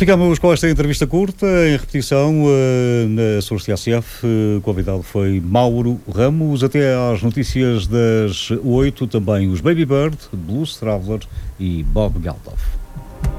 Ficamos com esta entrevista curta, em repetição, na Source TSF. O convidado foi Mauro Ramos. Até às notícias das 8, também os Baby Bird, Blues Traveler e Bob Geldof.